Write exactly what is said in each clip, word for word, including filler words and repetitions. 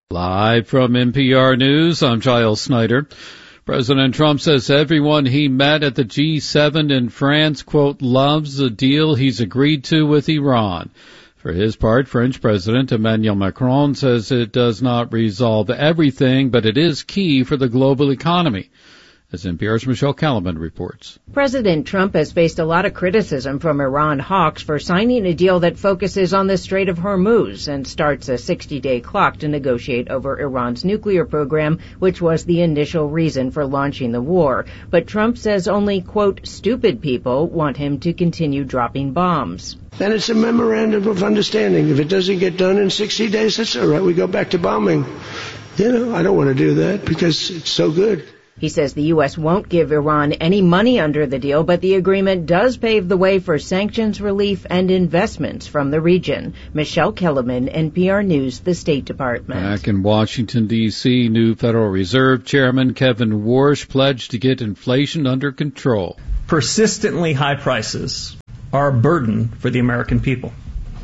Live from N P R News, I'm Giles Snyder. President Trump says everyone he met at the G seven in France, quote, loves the deal he's agreed to with Iran. For his part, French President Emmanuel Macron says it does not resolve everything, but it is key for the global economy. As N P R's Michelle Kalaman reports. President Trump has faced a lot of criticism from Iran hawks for signing a deal that focuses on the Strait of Hormuz and starts a sixty-day clock to negotiate over Iran's nuclear program, which was the initial reason for launching the war. But Trump says only, quote, stupid people want him to continue dropping bombs. Then it's a memorandum of understanding. If it doesn't get done in sixty days, that's all right. We go back to bombing. You know, I don't want to do that because it's so good. He says the U S won't give Iran any money under the deal, but the agreement does pave the way for sanctions relief and investments from the region. Michelle Kellerman, N P R News, the State Department. Back in Washington, D C, new Federal Reserve Chairman Kevin Warsh pledged to get inflation under control. Persistently high prices are a burden for the American people.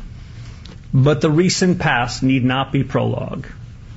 But the recent past need not be prologue.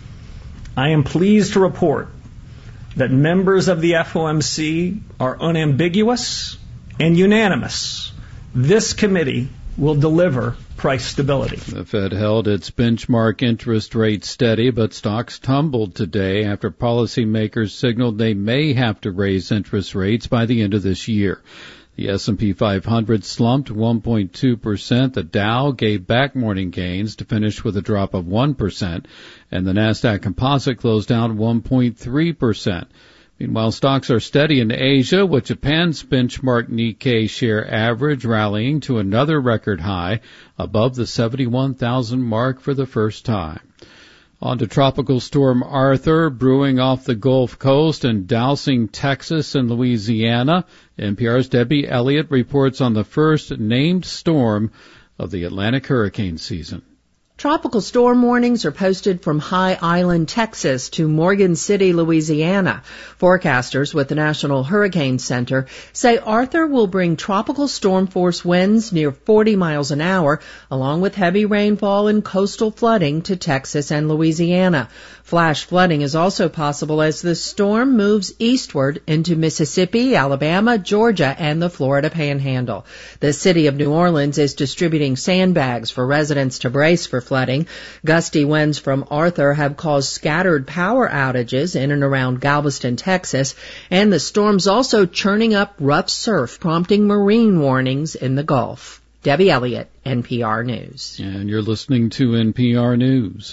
I am pleased to report that members of the F O M C are unambiguous and unanimous. This committee will deliver price stability. The Fed held its benchmark interest rate steady, but stocks tumbled today after policymakers signaled they may have to raise interest rates by the end of this year. The S and P five hundred slumped one point two percent. The Dow gave back morning gains to finish with a drop of one percent, and the Nasdaq Composite closed down one point three percent. Meanwhile, stocks are steady in Asia, with Japan's benchmark Nikkei share average rallying to another record high, above the seventy-one thousand mark for the first time. On to Tropical Storm Arthur, brewing off the Gulf Coast and dousing Texas and Louisiana. N P R's Debbie Elliott reports on the first named storm of the Atlantic hurricane season. Tropical storm warnings are posted from High Island, Texas to Morgan City, Louisiana. Forecasters with the National Hurricane Center say Arthur will bring tropical storm force winds near forty miles an hour, along with heavy rainfall and coastal flooding to Texas and Louisiana. Flash flooding is also possible as the storm moves eastward into Mississippi, Alabama, Georgia, and the Florida Panhandle. The city of New Orleans is distributing sandbags for residents to brace for flooding. Gusty winds from Arthur have caused scattered power outages in and around Galveston, Texas, and the storm's also churning up rough surf, prompting marine warnings in the Gulf. Debbie Elliott, N P R News. And you're listening to N P R News.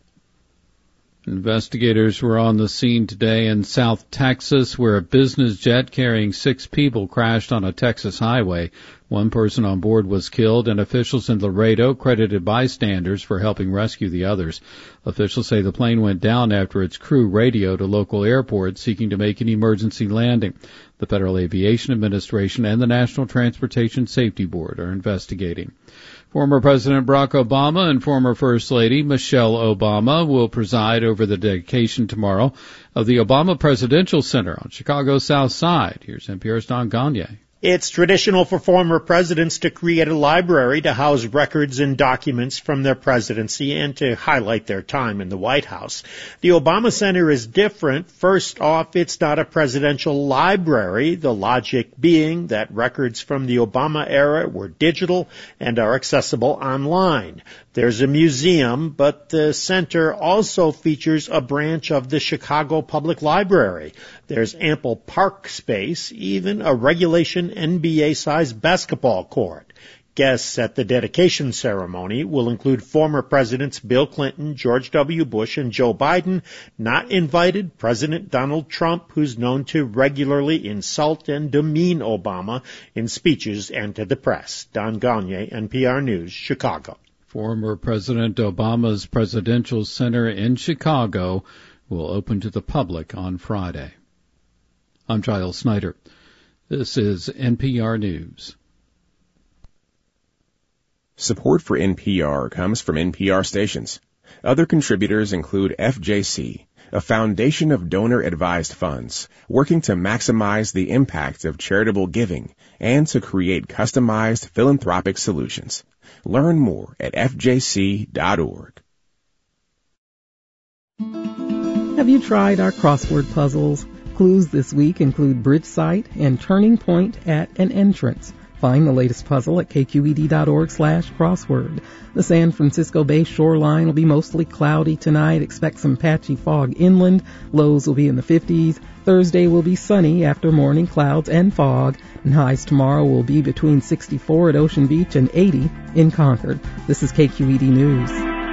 Investigators were on the scene today in South Texas where a business jet carrying six people crashed on a Texas highway. One person on board was killed, and officials in Laredo credited bystanders for helping rescue the others. Officials say the plane went down after its crew radioed a local airport seeking to make an emergency landing. The Federal Aviation Administration and the National Transportation Safety Board are investigating. Former President Barack Obama and former First Lady Michelle Obama will preside over the dedication tomorrow of the Obama Presidential Center on Chicago's South Side. Here's N P R's Don Gagne. It's traditional for former presidents to create a library to house records and documents from their presidency and to highlight their time in the White House. The Obama Center is different. First off, it's not a presidential library, the logic being that records from the Obama era were digital and are accessible online. There's a museum, but the center also features a branch of the Chicago Public Library. There's ample park space, even a regulation N B A-sized basketball court. Guests at the dedication ceremony will include former presidents Bill Clinton, George W. Bush, and Joe Biden. Not invited, President Donald Trump, who's known to regularly insult and demean Obama in speeches and to the press. Don Gagne, N P R News, Chicago. Former President Obama's Presidential Center in Chicago will open to the public on Friday. I'm Giles Snyder. This is N P R News. Support for N P R comes from N P R stations. Other contributors include F J C, a foundation of donor-advised funds working to maximize the impact of charitable giving and to create customized philanthropic solutions. Learn more at F J C dot org. Have you tried our crossword puzzles? Clues this week include bridge site and turning point at an entrance. Find the latest puzzle at kqed.org slash crossword. The San Francisco Bay shoreline will be mostly cloudy tonight. Expect some patchy fog inland. Lows will be in the fifties. Thursday will be sunny after morning clouds and fog. And highs tomorrow will be between sixty-four at Ocean Beach and eighty in Concord. This is K Q E D News.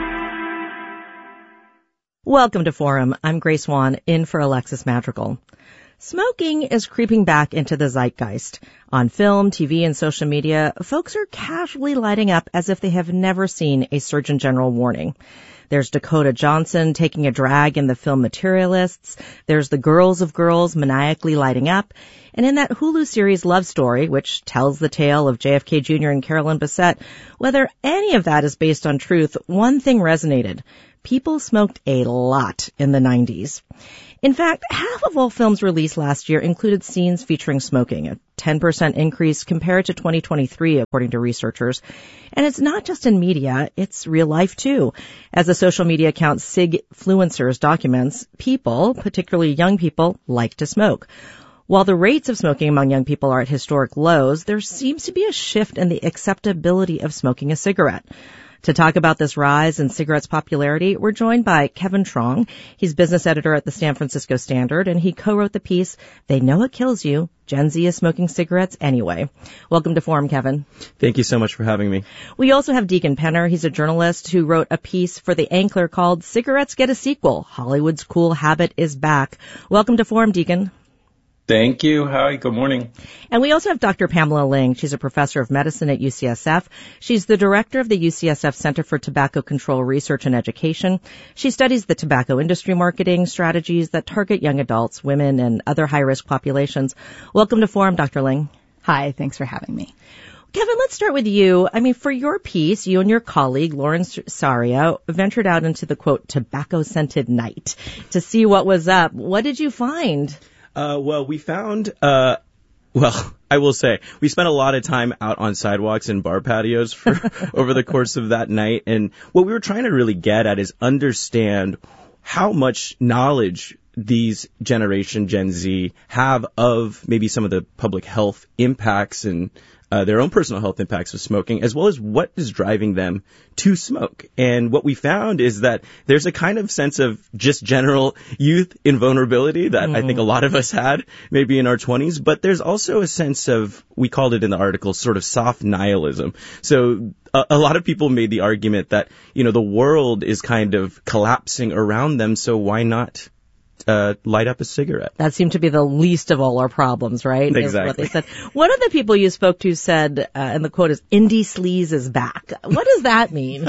Welcome to Forum. I'm Grace Wan, in for Alexis Madrigal. Smoking is creeping back into the zeitgeist. On film, T V, and social media, folks are casually lighting up as if they have never seen a Surgeon General warning. There's Dakota Johnson taking a drag in the film Materialists. There's the girls of girls maniacally lighting up. And in that Hulu series Love Story, which tells the tale of J F K Junior and Carolyn Bessette, whether any of that is based on truth, one thing resonated. People smoked a lot in the nineties. In fact, half of all films released last year included scenes featuring smoking, a ten percent increase compared to twenty twenty-three, according to researchers. And it's not just in media, it's real life too. As the social media account Sigfluencers documents, people, particularly young people, like to smoke. While the rates of smoking among young people are at historic lows, there seems to be a shift in the acceptability of smoking a cigarette. To talk about this rise in cigarettes' popularity, we're joined by Kevin Trong. He's business editor at the San Francisco Standard, and he co-wrote the piece, They Know It Kills You, Gen Z is Smoking Cigarettes Anyway. Welcome to Forum, Kevin. Thank you so much for having me. We also have Deacon Penner. He's a journalist who wrote a piece for The Ankler called Cigarettes Get a Sequel. Hollywood's Cool Habit is Back. Welcome to Forum, Deacon. Thank you. Hi, good morning. And we also have Doctor Pamela Ling. She's a professor of medicine at U C S F. She's the director of the U C S F Center for Tobacco Control Research and Education. She studies the tobacco industry marketing strategies that target young adults, women, and other high-risk populations. Welcome to Forum, Doctor Ling. Hi, thanks for having me. Kevin, let's start with you. I mean, for your piece, you and your colleague, Lauren Saria, ventured out into the, quote, tobacco-scented night to see what was up. What did you find? Uh, well, we found, uh, well, I will say, we spent a lot of time out on sidewalks and bar patios for over the course of that night. And what we were trying to really get at is understand how much knowledge these generation Gen Z have of maybe some of the public health impacts and uh, their own personal health impacts of smoking, as well as what is driving them to smoke. And what we found is that there's a kind of sense of just general youth invulnerability that mm. I think a lot of us had maybe in our twenties, but there's also a sense of, we called it in the article, sort of soft nihilism. So a, a lot of people made the argument that, you know, the world is kind of collapsing around them, so why not Uh, light up a cigarette? That seemed to be the least of all our problems, right? Exactly. What they said. One of the people you spoke to said, uh, and the quote is, indie sleaze is back. What does that mean?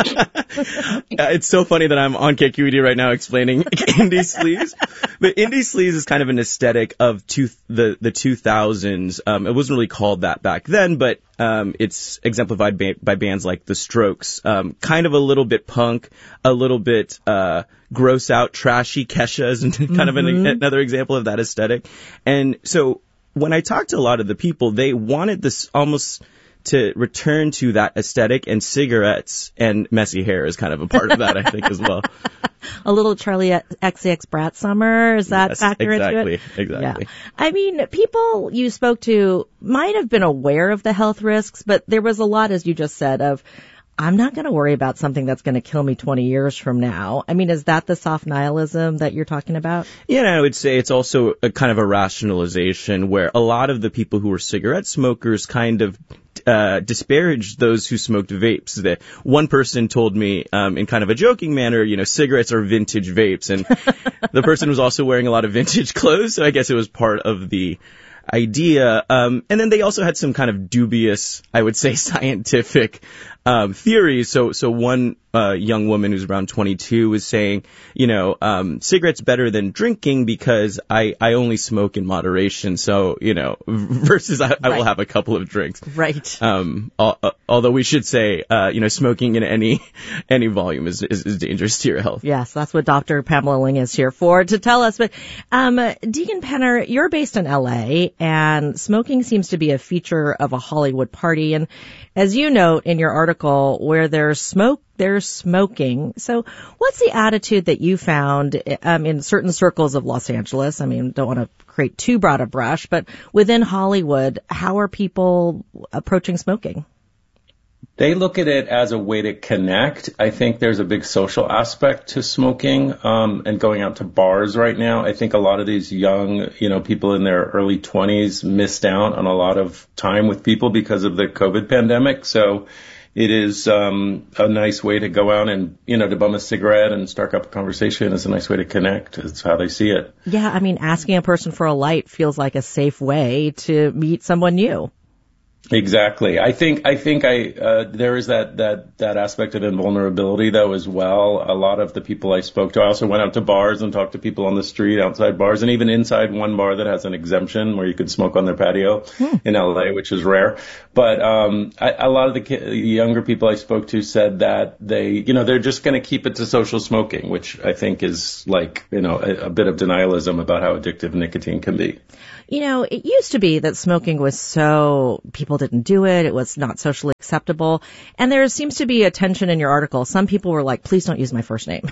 It's so funny that I'm on K Q E D right now explaining indie sleaze. But indie sleaze is kind of an aesthetic of two, the, the two thousands. Um, it wasn't really called that back then, but Um, it's exemplified by, by bands like The Strokes. Um, kind of a little bit punk, a little bit, uh, gross out, trashy. Kesha is kind mm-hmm. of an, another example of that aesthetic. And so when I talked to a lot of the people, they wanted this almost to return to that aesthetic, and cigarettes and messy hair is kind of a part of that, I think, as well. A little Charlie X C X Brat Summer, is that yes, factor exactly, into it? Exactly. Yeah. I mean, people you spoke to might have been aware of the health risks, but there was a lot, as you just said, of, I'm not going to worry about something that's going to kill me twenty years from now. I mean, is that the soft nihilism that you're talking about? Yeah, and I would say it's also a kind of a rationalization where a lot of the people who were cigarette smokers kind of Uh, disparaged those who smoked vapes. That one person told me, um, in kind of a joking manner, you know, cigarettes are vintage vapes, and the person was also wearing a lot of vintage clothes, so I guess it was part of the idea. Um, and then they also had some kind of dubious, I would say, scientific um, theories. So, so one uh, young woman who's around twenty-two was saying, you know, um, cigarettes better than drinking because I, I only smoke in moderation. So, you know, versus I, I right. will have a couple of drinks. Right. Um, al- uh, although we should say, uh, you know, smoking in any any volume is, is, is dangerous to your health. Yes, that's what Doctor Pamela Ling is here for, to tell us. But um, Deacon Penner, you're based in L A, and smoking seems to be a feature of a Hollywood party. And as you note in your article, article where there's smoke, there's smoking. So what's the attitude that you found um, in certain circles of Los Angeles? I mean, don't want to create too broad a brush, but within Hollywood, how are people approaching smoking? They look at it as a way to connect. I think there's a big social aspect to smoking um, and going out to bars right now. I think a lot of these young, you know, people in their early twenties missed out on a lot of time with people because of the COVID pandemic. So it is um, a nice way to go out and, you know, to bum a cigarette and start up a conversation is a nice way to connect. It's how they see it. Yeah, I mean, asking a person for a light feels like a safe way to meet someone new. Exactly. I think I think I uh, there is that that that aspect of invulnerability though as well. A lot of the people I spoke to, I also went out to bars and talked to people on the street, outside bars, and even inside one bar that has an exemption where you could smoke on their patio hmm. in L A, which is rare. But um, I, a lot of the ki- younger people I spoke to said that they, you know, they're just going to keep it to social smoking, which I think is like, you know, a, a bit of denialism about how addictive nicotine can be. You know, it used to be that smoking was so, people didn't do it, it was not socially acceptable, and there seems to be a tension in your article. Some people were like, please don't use my first name.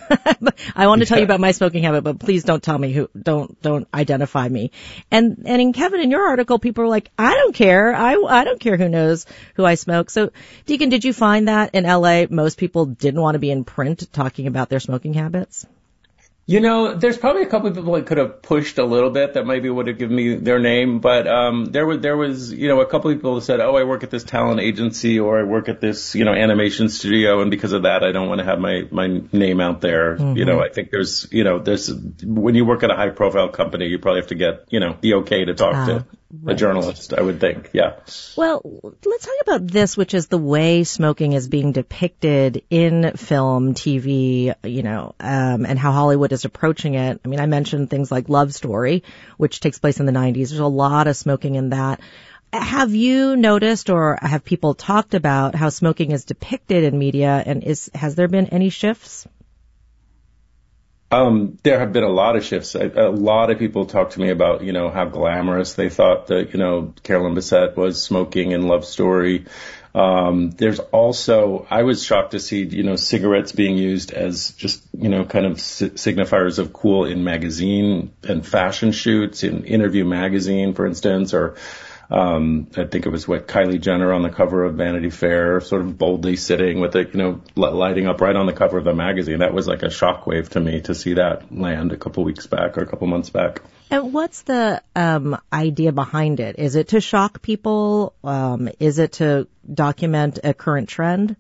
I want to tell you about my smoking habit, but please don't tell me who, don't, don't identify me. And, and in Kevin, in your article, people were like, I don't care, I, I don't care who knows who I smoke. So, Deacon, did you find that in L A, most people didn't want to be in print talking about their smoking habits? You know, there's probably a couple of people that could have pushed a little bit that maybe would have given me their name, but um there was there was you know a couple of people that said, oh, I work at this talent agency or I work at this you know animation studio, and because of that I don't want to have my my name out there. Mm-hmm. You know, I think there's you know there's when you work at a high profile company, you probably have to get you know the okay to talk uh, to right. a journalist, I would think. Yeah. Well, let's talk about this, which is the way smoking is being depicted in film, T V, you know, um, and how Hollywood is approaching it. I mean, I mentioned things like Love Story, which takes place in the nineties. There's a lot of smoking in that. Have you noticed or have people talked about how smoking is depicted in media, and is has there been any shifts? Um, there have been a lot of shifts. A, a lot of people talk to me about, you know, how glamorous they thought that, you know, Carolyn Bessette was smoking in Love Story. Um, there's also, I was shocked to see, you know, cigarettes being used as just, you know, kind of si- signifiers of cool in magazine and fashion shoots, in Interview magazine, for instance, or Um, I think it was what Kylie Jenner on the cover of Vanity Fair, sort of boldly sitting with it, you know, lighting up right on the cover of the magazine. That was like a shockwave to me to see that land a couple weeks back or a couple months back. And what's the um, idea behind it? Is it to shock people? Um, is it to document a current trend?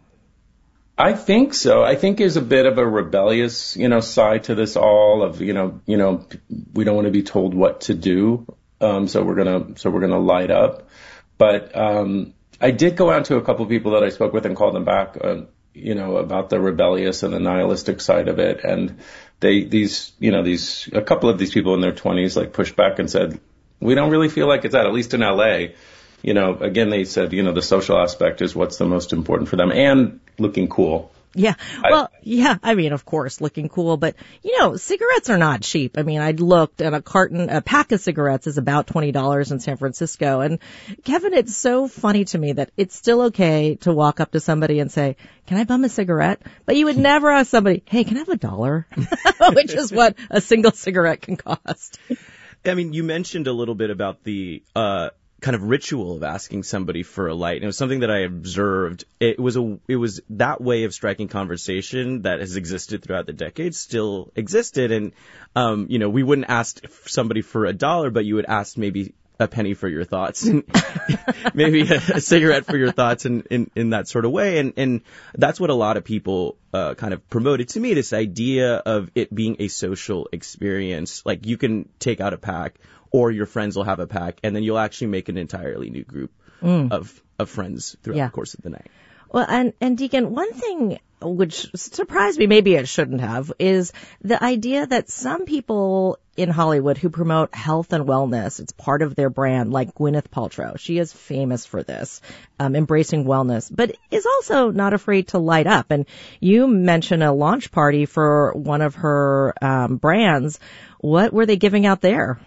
I think so. I think there's a bit of a rebellious, you know, side to this all of, you know, you know, we don't want to be told what to do. Um, so we're gonna, so we're gonna light up. But, um, I did go out to a couple of people that I spoke with and called them back, uh, you know, about the rebellious and the nihilistic side of it. And they, these, you know, these, a couple of these people in their twenties, like pushed back and said, we don't really feel like it's that, at least in L A. You know, again, they said, you know, the social aspect is what's the most important for them, and looking cool. Yeah. Well, I, yeah, I mean, of course, looking cool, but, you know, cigarettes are not cheap. I mean, I looked at a carton, a pack of cigarettes is about twenty dollars in San Francisco. And Kevin, it's so funny to me that it's still okay to walk up to somebody and say, can I bum a cigarette? But you would never ask somebody, hey, can I have a dollar? Which is what a single cigarette can cost. I mean, you mentioned a little bit about the, uh, kind of ritual of asking somebody for a light. And it was something that I observed. It was a, it was that way of striking conversation that has existed throughout the decades, still existed. And, um, you know, we wouldn't ask somebody for a dollar, but you would ask maybe a penny for your thoughts and maybe a, a cigarette for your thoughts in, in, in that sort of way. And, and that's what a lot of people, uh, kind of promoted to me, this idea of it being a social experience. Like you can take out a pack, or your friends will have a pack, and then you'll actually make an entirely new group mm. of, of friends throughout yeah. the course of the night. Well, and, and Deacon, one thing which surprised me, maybe it shouldn't have, is the idea that some people in Hollywood who promote health and wellness, it's part of their brand, like Gwyneth Paltrow. She is famous for this, um, embracing wellness, but is also not afraid to light up. And you mentioned a launch party for one of her um, brands. What were they giving out there?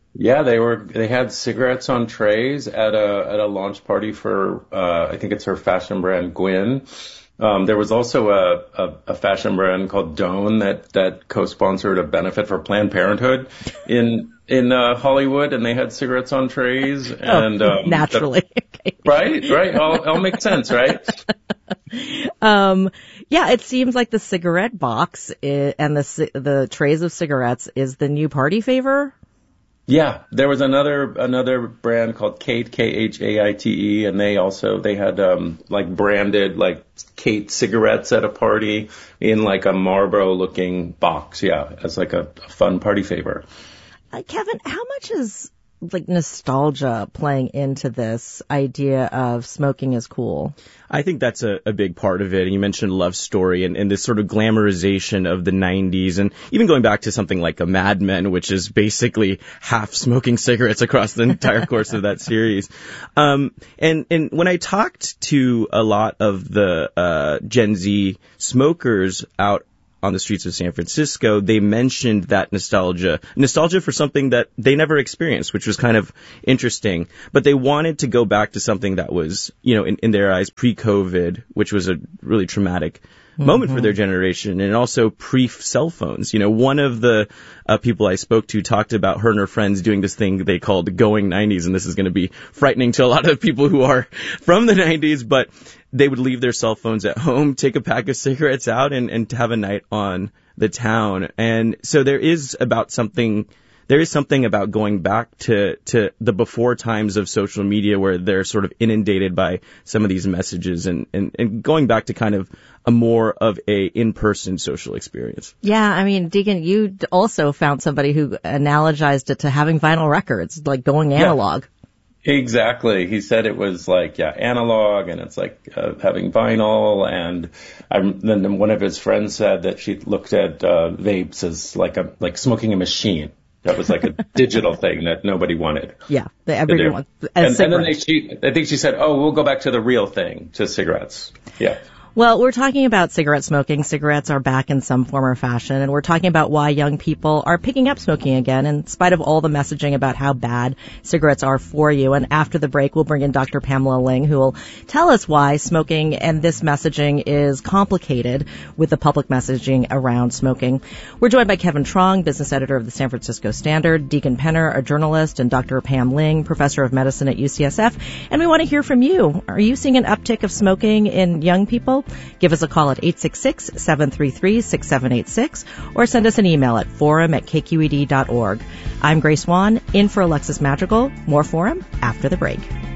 Yeah, they were. They had cigarettes on trays at a at a launch party for uh, I think it's her fashion brand Gwyn. Um, there was also a, a, a fashion brand called Doan that that co-sponsored a benefit for Planned Parenthood in in uh, Hollywood, and they had cigarettes on trays. And oh, um, naturally, the, right, right, all, all makes sense, right? Um, yeah, it seems like the cigarette box is, and the the trays of cigarettes is the new party favor. Yeah, there was another another brand called Kate, K H A I T E, and they also they had um like branded like Kate cigarettes at a party in like a Marlboro looking box. Yeah, as like a, a fun party favor. Uh, Kevin, how much is like nostalgia playing into this idea of smoking is cool? I think that's a, a big part of it. And you mentioned Love Story and, and this sort of glamorization of the nineties, and even going back to something like a Mad Men, which is basically half smoking cigarettes across the entire course of that series. Um, and, and when I talked to a lot of the uh, Gen Z smokers out on the streets of San Francisco, they mentioned that nostalgia, nostalgia for something that they never experienced, which was kind of interesting. But they wanted to go back to something that was, you know, in, in their eyes, pre-COVID, which was a really traumatic mm-hmm. moment for their generation, and also pre-cell phones. You know, one of the uh, people I spoke to talked about her and her friends doing this thing they called going nineties, and this is going to be frightening to a lot of people who are from the nineties, but they would leave their cell phones at home, take a pack of cigarettes out, and, and have a night on the town. And so there is about something, there is something about going back to, to the before times of social media where they're sort of inundated by some of these messages, and, and, and going back to kind of a more of a in-person social experience. Yeah, I mean, Deacon, you also found somebody who analogized it to having vinyl records, like going analog. Yeah. Exactly. He said it was like, yeah, analog, and it's like uh, having vinyl. And I, then one of his friends said that she looked at uh, vapes as like a like smoking a machine. That was like a digital thing that nobody wanted. Yeah, the, everyone. And, and then they, she, I think she said, "Oh, we'll go back to the real thing, to cigarettes." Yeah. Well, we're talking about cigarette smoking. Cigarettes are back in some form or fashion, and we're talking about why young people are picking up smoking again in spite of all the messaging about how bad cigarettes are for you. And after the break, we'll bring in Doctor Pamela Ling, who will tell us why smoking and this messaging is complicated with the public messaging around smoking. We're joined by Kevin Trong, business editor of the San Francisco Standard, Deacon Penner, a journalist, and Doctor Pam Ling, professor of medicine at U C S F. And we want to hear from you. Are you seeing an uptick of smoking in young people? Give us a call at eight six six, seven three three, six seven eight six or send us an email at forum at k q e d dot org. I'm Grace Wan, in for Alexis Madrigal. More Forum after the break.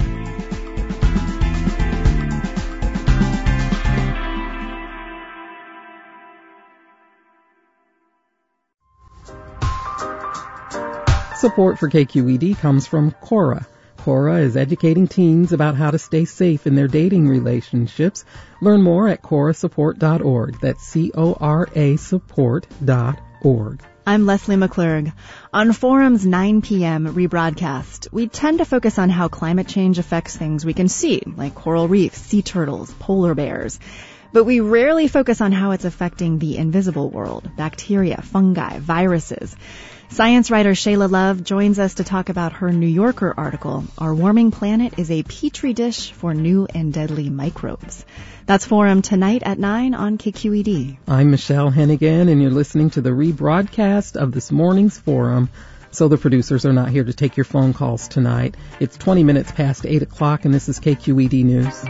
Support for K Q E D comes from Cora. Cora is educating teens about how to stay safe in their dating relationships. Learn more at cora support dot org. That's C O R A support dot org. I'm Leslie McClurg. On Forum's nine p.m. rebroadcast, we tend to focus on how climate change affects things we can see, like coral reefs, sea turtles, polar bears. But we rarely focus on how it's affecting the invisible world, bacteria, fungi, viruses. Science writer Shayla Love joins us to talk about her New Yorker article, Our Warming Planet is a Petri Dish for New and Deadly Microbes. That's Forum tonight at nine on K Q E D. I'm Michelle Hennigan, and you're listening to the rebroadcast of this morning's Forum. So the producers are not here to take your phone calls tonight. It's twenty minutes past eight o'clock, and this is K Q E D News.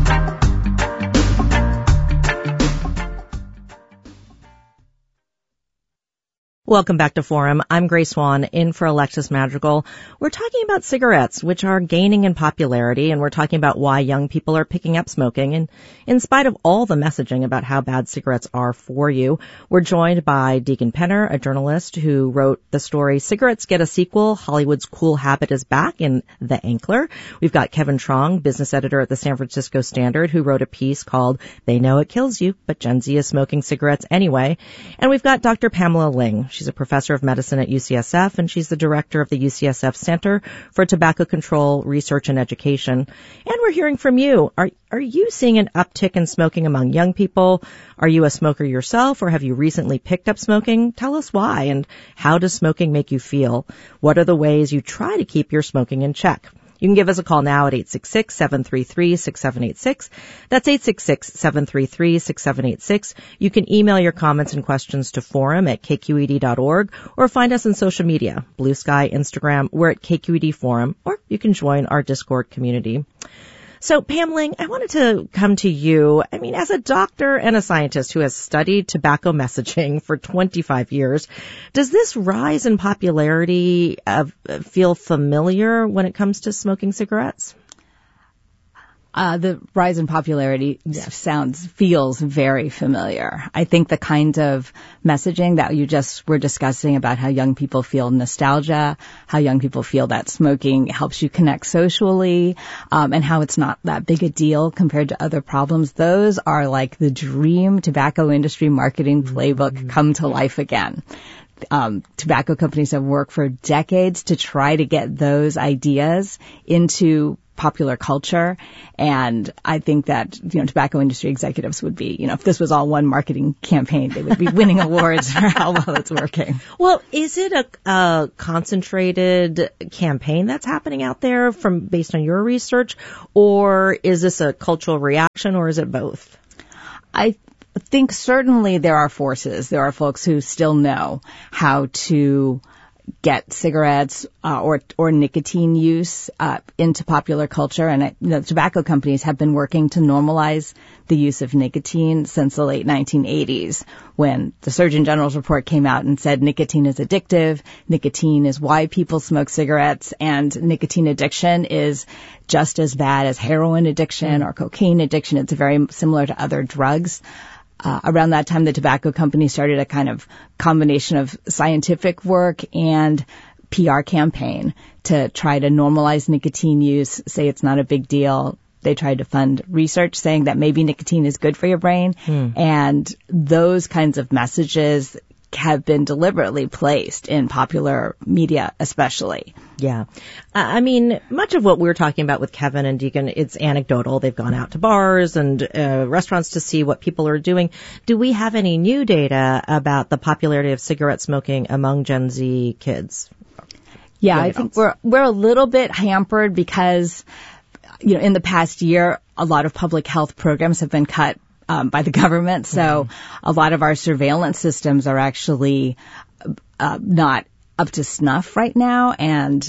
Welcome back to Forum. I'm Grace Swan, in for Alexis Madrigal. We're talking about cigarettes, which are gaining in popularity, and we're talking about why young people are picking up smoking. And in spite of all the messaging about how bad cigarettes are for you, we're joined by Deacon Penner, a journalist who wrote the story Cigarettes Get a Sequel, Hollywood's Cool Habit is Back in The Ankler. We've got Kevin Trong, business editor at the San Francisco Standard, who wrote a piece called They Know It Kills You, but Gen Z is Smoking Cigarettes Anyway. And we've got Doctor Pamela Ling. She's a professor of medicine at U C S F, and she's the director of the U C S F Center for Tobacco Control Research and Education. And we're hearing from you. Are are you seeing an uptick in smoking among young people? Are you a smoker yourself, or have you recently picked up smoking? Tell us why, and how does smoking make you feel? What are the ways you try to keep your smoking in check? You can give us a call now at eight six six, seven three three, six seven eight six. That's eight six six, seven three three, six seven eight six. You can email your comments and questions to forum at k q e d dot org, or find us on social media, Blue Sky, Instagram. We're at K Q E D Forum, or you can join our Discord community. So, Pam Ling, I wanted to come to you. I mean, as a doctor and a scientist who has studied tobacco messaging for twenty-five years, does this rise in popularity uh, feel familiar when it comes to smoking cigarettes? Uh, the rise in popularity yes. sounds, feels very familiar. I think the kind of messaging that you just were discussing about how young people feel nostalgia, how young people feel that smoking helps you connect socially, um, and how it's not that big a deal compared to other problems, those are like the dream tobacco industry marketing playbook mm-hmm. come to life again. Um, tobacco companies have worked for decades to try to get those ideas into popular culture. And I think that, you know, tobacco industry executives would be, you know, if this was all one marketing campaign, they would be winning awards for how well it's working. Well, is it a, a concentrated campaign that's happening out there from based on your research, or is this a cultural reaction, or is it both? I think certainly there are forces. There are folks who still know how to get cigarettes uh, or or nicotine use uh, into popular culture, and it, you know, tobacco companies have been working to normalize the use of nicotine since the late nineteen eighties, when the Surgeon General's report came out and said nicotine is addictive, nicotine is why people smoke cigarettes, and nicotine addiction is just as bad as heroin addiction or cocaine addiction. It's very similar to other drugs. Uh, around that time, the tobacco company started a kind of combination of scientific work and P R campaign to try to normalize nicotine use, say it's not a big deal. They tried to fund research saying that maybe nicotine is good for your brain. Hmm. And those kinds of messages have been deliberately placed in popular media, especially. Yeah. Uh, I mean, much of what we're talking about with Kevin and Deacon, it's anecdotal. They've gone out to bars and uh, restaurants to see what people are doing. Do we have any new data about the popularity of cigarette smoking among Gen Z kids? Yeah, I think we're we're a little bit hampered because, you know, in the past year, a lot of public health programs have been cut Um, by the government. So mm-hmm. a lot of our surveillance systems are actually uh, not up to snuff right now. And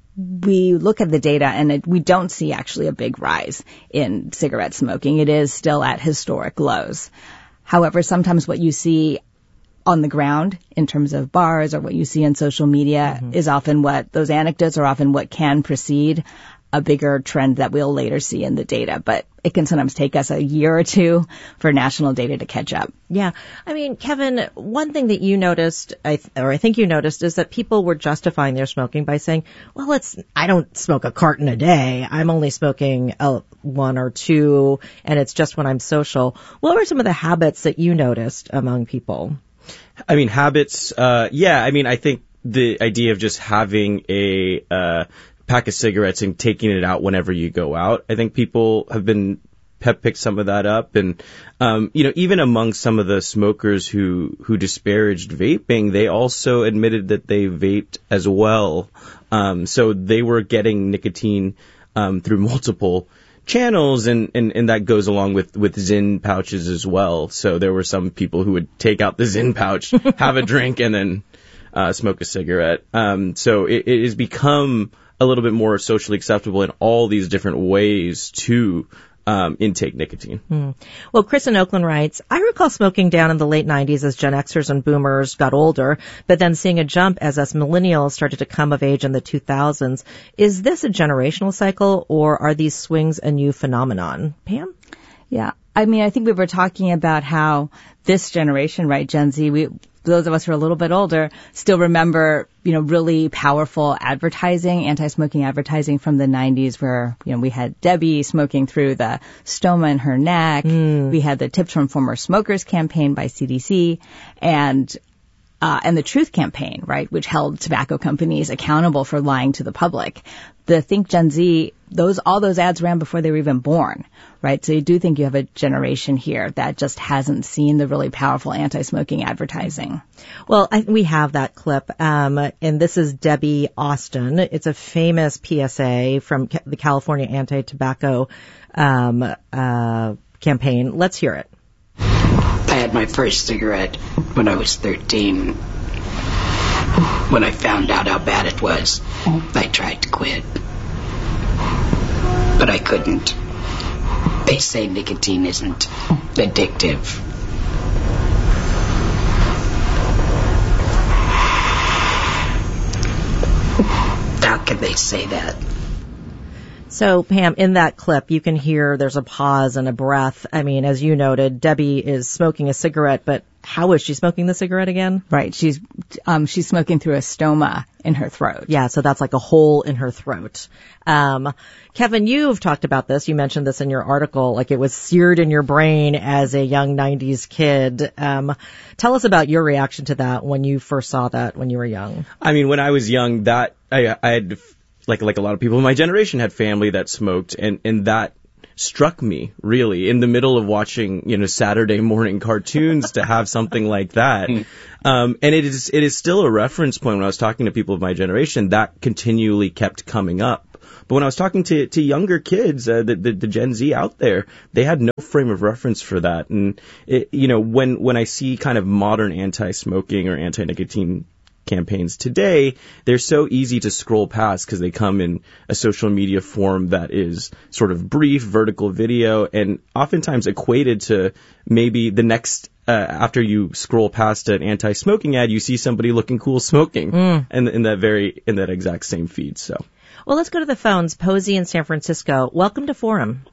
we look at the data and it, we don't see actually a big rise in cigarette smoking. It is still at historic lows. However, sometimes what you see on the ground in terms of bars or what you see in social media mm-hmm. is often what those anecdotes are often what can precede a bigger trend that we'll later see in the data. But it can sometimes take us a year or two for national data to catch up. Yeah. I mean, Kevin, one thing that you noticed, I th- or I think you noticed, is that people were justifying their smoking by saying, well, it's, I don't smoke a carton a day. I'm only smoking a, one or two, and it's just when I'm social. What were some of the habits that you noticed among people? I mean, habits, uh, yeah, I mean, I think the idea of just having a, uh, pack of cigarettes and taking it out whenever you go out. I think people have been have picked some of that up, and um, you know, even among some of the smokers who who disparaged vaping, they also admitted that they vaped as well. Um, so they were getting nicotine um, through multiple channels, and, and, and that goes along with, with Zyn pouches as well. So there were some people who would take out the Zyn pouch, have a drink, and then uh, smoke a cigarette. Um, so it, it has become a little bit more socially acceptable in all these different ways to um, intake nicotine. Hmm. Well, Chris in Oakland writes, I recall smoking down in the late nineties as Gen Xers and Boomers got older, but then seeing a jump as us millennials started to come of age in the two thousands. Is this a generational cycle, or are these swings a new phenomenon? Pam? Yeah. I mean, I think we were talking about how this generation, right, Gen Z, we those of us who are a little bit older still remember, you know, really powerful advertising, anti-smoking advertising from the nineties where, you know, we had Debbie smoking through the stoma in her neck. Mm. We had the Tips from Former Smokers campaign by C D C. And uh, and the Truth Campaign, right, which held tobacco companies accountable for lying to the public. The Think Gen Z, those, all those ads ran before they were even born, right? So you do think you have a generation here that just hasn't seen the really powerful anti-smoking advertising. Well, I, we have that clip, um, and this is Debbie Austin. It's a famous P S A from ca- the California Anti-Tobacco um, uh, campaign. Let's hear it. I had my first cigarette when I was thirteen. When I found out how bad it was, I tried to quit. But I couldn't. They say nicotine isn't addictive. How can they say that? So, Pam, in that clip, you can hear there's a pause and a breath. I mean, as you noted, Debbie is smoking a cigarette, but how is she smoking the cigarette again? Right. She's um, she's smoking through a stoma in her throat. Yeah, so that's like a hole in her throat. Um, Kevin, you've talked about this. You mentioned this in your article, like it was seared in your brain as a young nineties kid. Um, tell us about your reaction to that when you first saw that when you were young. I mean, when I was young, that I, I had, like like a lot of people in my generation, had family that smoked, and, and that struck me, really, in the middle of watching, you know, Saturday morning cartoons to have something like that. Um, and it is, it is still a reference point when I was talking to people of my generation that continually kept coming up. But when I was talking to, to younger kids, uh, the, the, the Gen Z out there, they had no frame of reference for that. And, it, you know, when, when I see kind of modern anti-smoking or anti-nicotine campaigns today, they're so easy to scroll past because they come in a social media form that is sort of brief, vertical video, and oftentimes equated to maybe the next, uh, after you scroll past an anti-smoking ad, you see somebody looking cool smoking mm. in, in that very, in that exact same feed. So, well, let's go to the phones. Posey in San Francisco. Welcome to Forum.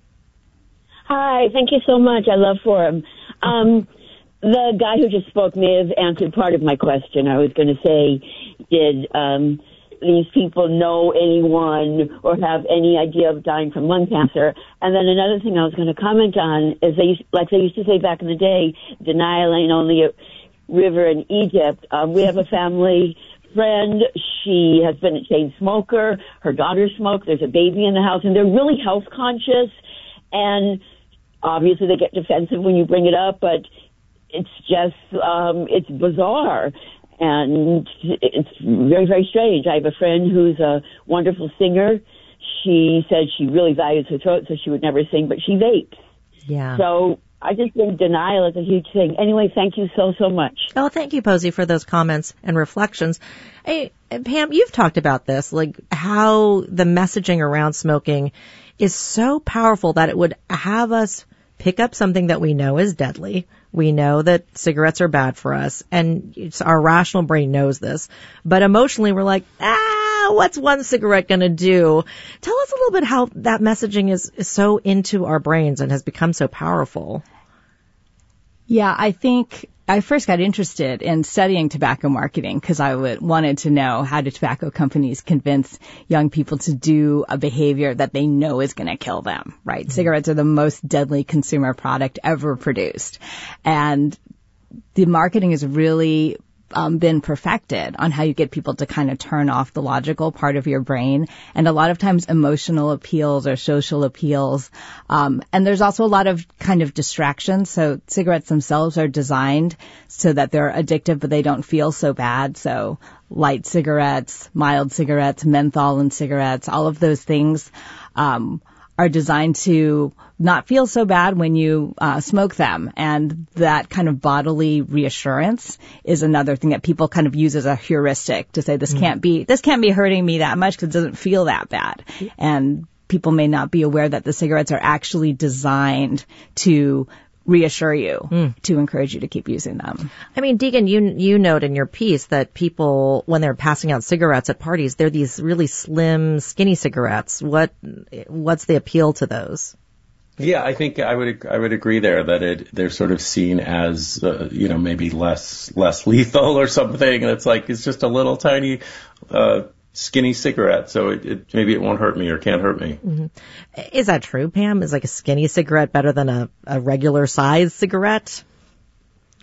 Hi, thank you so much. I love Forum. Um, The guy who just spoke may have answered part of my question. I was going to say, did um, these people know anyone or have any idea of dying from lung cancer? And then another thing I was going to comment on is, they, like they used to say back in the day, denial ain't only a river in Egypt. Um, we have a family friend. She has been a chain smoker. Her daughter smokes. There's a baby in the house, and they're really health conscious. And obviously they get defensive when you bring it up, but it's just, um, it's bizarre, and it's very, very strange. I have a friend who's a wonderful singer. She said she really values her throat, so she would never sing, but she vapes. Yeah. So I just think denial is a huge thing. Anyway, thank you so, so much. Oh, thank you, Posey, for those comments and reflections. Hey, Pam, you've talked about this, like how the messaging around smoking is so powerful that it would have us pick up something that we know is deadly. We know that cigarettes are bad for us, and it's, our rational brain knows this. But emotionally, we're like, ah, what's one cigarette going to do? Tell us a little bit how that messaging is, is so into our brains and has become so powerful. Yeah, I think I first got interested in studying tobacco marketing because I would, wanted to know how do tobacco companies convince young people to do a behavior that they know is going to kill them, right? Mm-hmm. Cigarettes are the most deadly consumer product ever produced. And the marketing has really um, been perfected on how you get people to kind of turn off the logical part of your brain. And a lot of times emotional appeals or social appeals. Um, and there's also a lot of kind of distractions. So cigarettes themselves are designed so that they're addictive, but they don't feel so bad. So light cigarettes, mild cigarettes, menthol in cigarettes, all of those things, um, are designed to not feel so bad when you uh, smoke them. And that kind of bodily reassurance is another thing that people kind of use as a heuristic to say this mm. can't be, this can't be hurting me that much because it doesn't feel that bad. And people may not be aware that the cigarettes are actually designed to reassure you, mm. to encourage you to keep using them. I mean, Deegan, you you note in your piece that people, when they're passing out cigarettes at parties, they're these really slim, skinny cigarettes. What what's the appeal to those? Yeah, I think I would I would agree there that it they're sort of seen as uh, you know maybe less less lethal or something. And it's like it's just a little tiny uh, skinny cigarette, so it, it maybe it won't hurt me or can't hurt me. Mm-hmm. Is that true, Pam? Is like a skinny cigarette better than a, a regular size cigarette?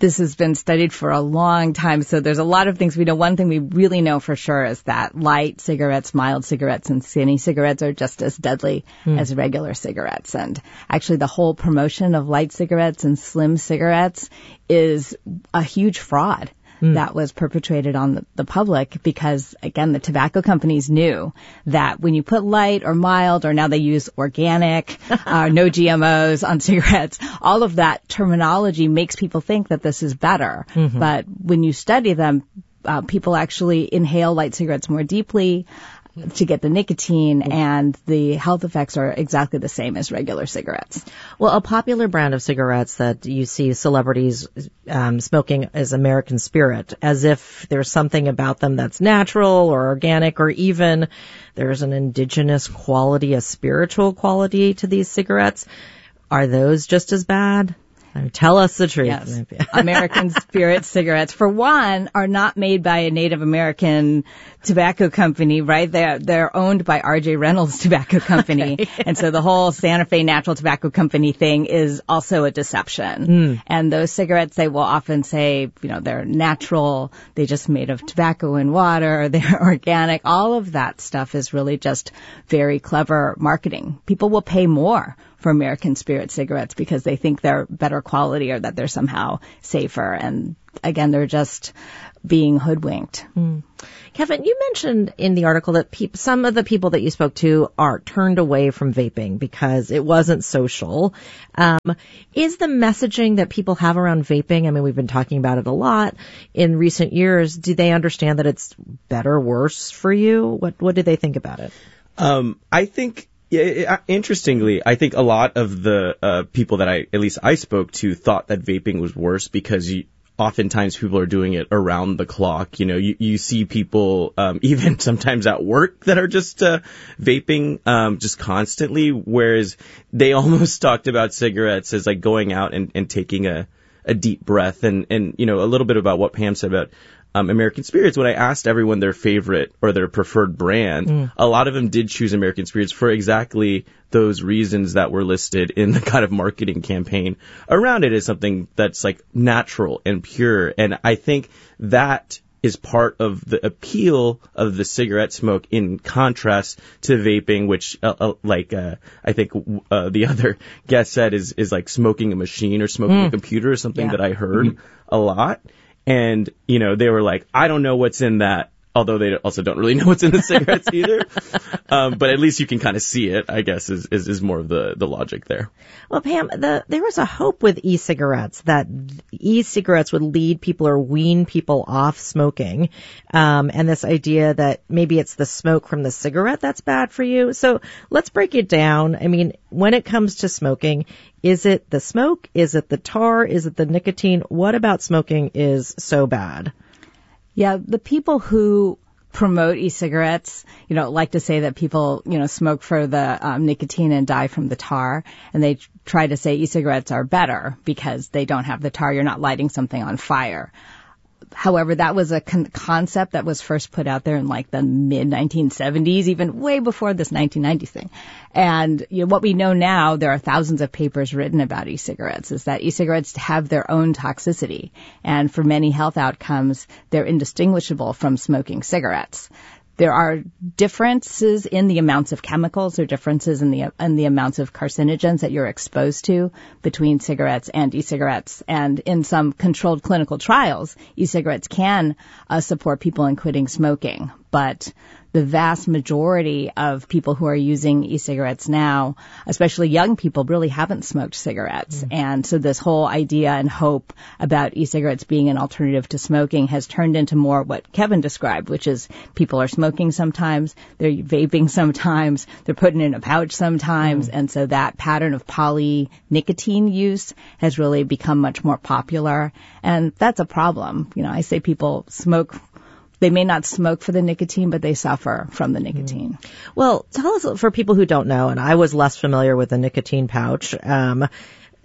this has been studied for a long time, so there's a lot of things we know. One thing we really know for sure is that light cigarettes, mild cigarettes, and skinny cigarettes are just as deadly mm. as regular cigarettes. And actually the whole promotion of light cigarettes and slim cigarettes is a huge fraud that was perpetrated on the, the public because, again, the tobacco companies knew that when you put light or mild, or now they use organic, uh, no G M Os on cigarettes, all of that terminology makes people think that this is better. Mm-hmm. But when you study them, uh, people actually inhale light cigarettes more deeply to get the nicotine, and the health effects are exactly the same as regular cigarettes. Well, a popular brand of cigarettes that you see celebrities um, smoking is American Spirit, as if there's something about them that's natural or organic, or even there's an indigenous quality, a spiritual quality to these cigarettes. Are those just as bad? Tell us the truth. Yes. American Spirit cigarettes, for one, are not made by a Native American tobacco company, right? They're, they're owned by R J Reynolds Tobacco Company. Right. And so the whole Santa Fe Natural Tobacco Company thing is also a deception. Mm. And those cigarettes, they will often say, you know, they're natural, they just made of tobacco and water, they're organic. All of that stuff is really just very clever marketing. People will pay more for American Spirit cigarettes because they think they're better quality or that they're somehow safer. And again, they're just being hoodwinked. Mm. Kevin, you mentioned in the article that pe- some of the people that you spoke to are turned away from vaping because it wasn't social. Um, is the messaging that people have around vaping, I mean, we've been talking about it a lot in recent years, do they understand that it's better, worse for you? What, what do they think about it? Um, I think Yeah, interestingly, I think a lot of the uh, people that I, at least I spoke to, thought that vaping was worse because you, oftentimes people are doing it around the clock. You know, you, you see people, um, even sometimes at work that are just uh, vaping um, just constantly, whereas they almost talked about cigarettes as like going out and, and taking a, a deep breath. And, and, you know, a little bit about what Pam said about Um, American Spirits, when I asked everyone their favorite or their preferred brand, mm. a lot of them did choose American Spirits for exactly those reasons that were listed in the kind of marketing campaign around it, as something that's like natural and pure. And I think that is part of the appeal of the cigarette smoke in contrast to vaping, which uh, uh, like uh, I think uh, the other guest said is, is like smoking a machine or smoking mm. a computer or something yeah. that I heard mm-hmm. a lot. And, you know, they were like, I don't know what's in that, although they also don't really know what's in the cigarettes either. Um, but at least you can kind of see it, I guess, is, is, is more of the, the logic there. Well, Pam, the, there was a hope with e-cigarettes that e-cigarettes would lead people or wean people off smoking. Um, and this idea that maybe it's the smoke from the cigarette that's bad for you. So let's break it down. I mean, when it comes to smoking, is it the smoke? Is it the tar? Is it the nicotine? What about smoking is so bad? Yeah, the people who promote e-cigarettes, you know, like to say that people, you know, smoke for the um, nicotine and die from the tar. And they try to say e-cigarettes are better because they don't have the tar. You're not lighting something on fire. However, that was a con- concept that was first put out there in like the mid nineteen seventies, even way before this nineteen nineties thing. And you know, what we know now, there are thousands of papers written about e-cigarettes, is that e-cigarettes have their own toxicity. And for many health outcomes, they're indistinguishable from smoking cigarettes. There are differences in the amounts of chemicals or differences in the in the amounts of carcinogens that you're exposed to between cigarettes and e-cigarettes. And in some controlled clinical trials, e-cigarettes can uh, support people in quitting smoking. But the vast majority of people who are using e-cigarettes now, especially young people, really haven't smoked cigarettes. Mm. And so this whole idea and hope about e-cigarettes being an alternative to smoking has turned into more what Kevin described, which is people are smoking sometimes, they're vaping sometimes, they're putting it in a pouch sometimes. Mm. And so that pattern of poly-nicotine use has really become much more popular. And that's a problem. You know, I say people smoke. They may not smoke for the nicotine, but they suffer from the nicotine. Mm. Well, tell us, for people who don't know, and I was less familiar with the nicotine pouch, um,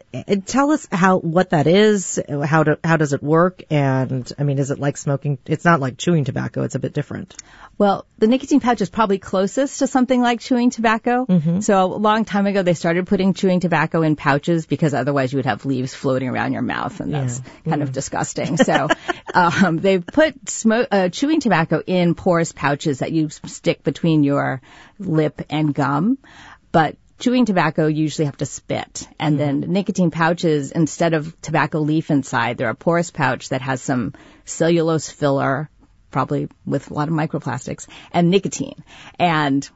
tell us how what that is. How do, how does it work? And I mean, is it like smoking? It's not like chewing tobacco. It's a bit different. Well, the nicotine pouch is probably closest to something like chewing tobacco. Mm-hmm. So a long time ago, they started putting chewing tobacco in pouches because otherwise you would have leaves floating around your mouth, and that's yeah. kind mm. of disgusting. So um, they put smo- uh, chewing tobacco in porous pouches that you stick between your lip and gum, but chewing tobacco, you usually have to spit. And mm. then nicotine pouches, instead of tobacco leaf inside, they're a porous pouch that has some cellulose filler, probably with a lot of microplastics, and nicotine. And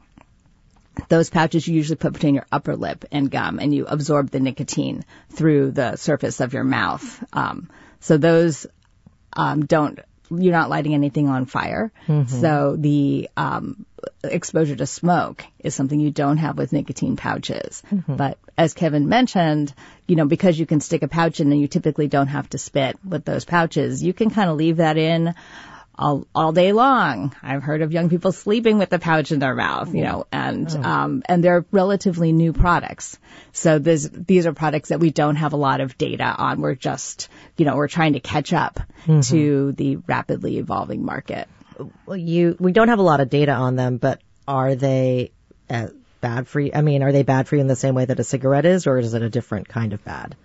those pouches you usually put between your upper lip and gum, and you absorb the nicotine through the surface of your mouth. Um, so those um, don't, you're not lighting anything on fire. Mm-hmm. So the um, exposure to smoke is something you don't have with nicotine pouches. Mm-hmm. But as Kevin mentioned, you know, because you can stick a pouch in and you typically don't have to spit with those pouches, you can kind of leave that in all, all day long. I've heard of young people sleeping with the pouch in their mouth, you know, and, oh. um, and they're relatively new products. So this, these are products that we don't have a lot of data on. We're just, you know, we're trying to catch up mm-hmm. to the rapidly evolving market. Well, you, we don't have a lot of data on them, but are they uh, bad for you? I mean, are they bad for you in the same way that a cigarette is, or is it a different kind of bad?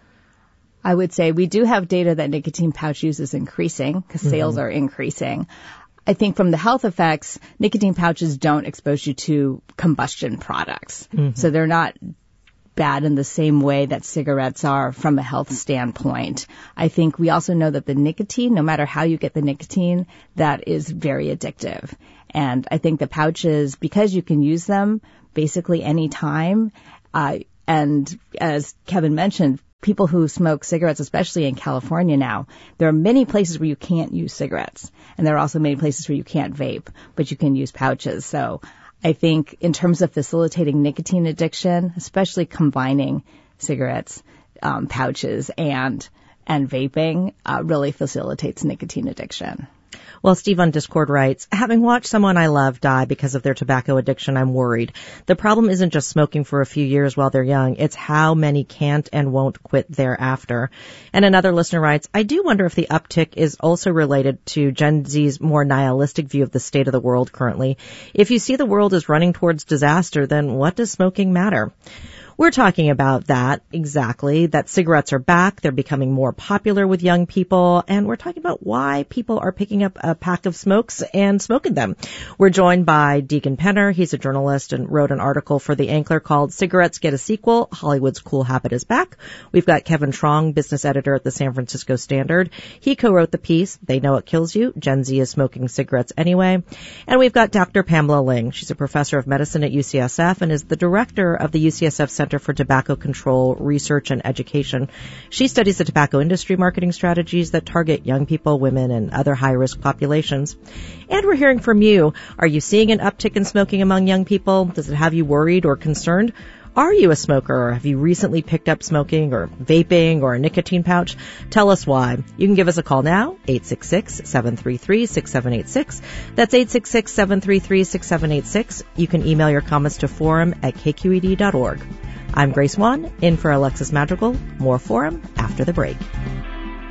I would say we do have data that nicotine pouch use is increasing because mm-hmm. sales are increasing. I think from the health effects, nicotine pouches don't expose you to combustion products. Mm-hmm. So they're not bad in the same way that cigarettes are from a health standpoint. I think we also know that the nicotine, no matter how you get the nicotine, that is very addictive. And I think the pouches, because you can use them basically any time, uh, and as Kevin mentioned, people who smoke cigarettes, especially in California now, there are many places where you can't use cigarettes. And there are also many places where you can't vape, but you can use pouches. So I think in terms of facilitating nicotine addiction, especially combining cigarettes, um, pouches, and and vaping, uh, really facilitates nicotine addiction. Well, Steve on Discord writes, having watched someone I love die because of their tobacco addiction, I'm worried. The problem isn't just smoking for a few years while they're young. It's how many can't and won't quit thereafter. And another listener writes, I do wonder if the uptick is also related to Gen Z's more nihilistic view of the state of the world currently. If you see the world as running towards disaster, then what does smoking matter? We're talking about that exactly, that cigarettes are back, they're becoming more popular with young people, and we're talking about why people are picking up a pack of smokes and smoking them. We're joined by Deacon Penner. He's a journalist and wrote an article for The Ankler called Cigarettes Get a Sequel, Hollywood's Cool Habit is Back. We've got Kevin Trong, business editor at the San Francisco Standard. He co-wrote the piece, They Know It Kills You, Gen Z is Smoking Cigarettes Anyway. And we've got Doctor Pamela Ling. She's a professor of medicine at U C S F and is the director of the U C S F Center for Tobacco Control Research and Education. She studies the tobacco industry marketing strategies that target young people, women, and other high-risk populations. And we're hearing from you. Are you seeing an uptick in smoking among young people? Does it have you worried or concerned? Are you a smoker, or have you recently picked up smoking or vaping or a nicotine pouch? Tell us why. You can give us a call now, eight six six, seven three three, six seven eight six. That's eight six six, seven three three, six seven eight six. You can email your comments to forum at k q e d dot org. I'm Grace Wan, in for Alexis Madrigal. More Forum after the break.